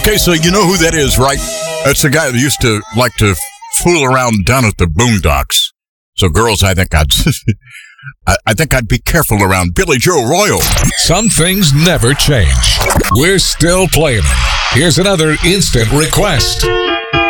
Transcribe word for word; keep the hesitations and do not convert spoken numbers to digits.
Okay, so you know who that is, right? That's the guy that used to like to fool around down at the Boondocks. So, girls, I think I'd, I, I think I'd be careful around Billy Joe Royal. Some things never change. We're still playing them. Here's another instant request.